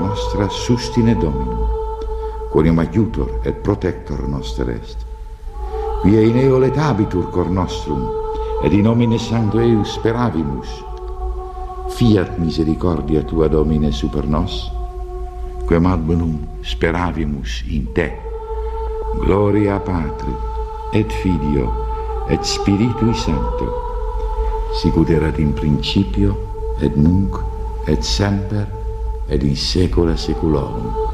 nostra sustine Dominum, quoniam aiutor et protector noster est. Quia in eo letabitur cor nostrum, et in nomine Sancto eius speravimus. Fiat misericordia tua, Domine, super nos, quem ad bonum speravimus in te. Gloria Patri, et Filio, et Spiritui Sancto, sicut erat in principio, et nunc, et semper, et in saecula saeculorum.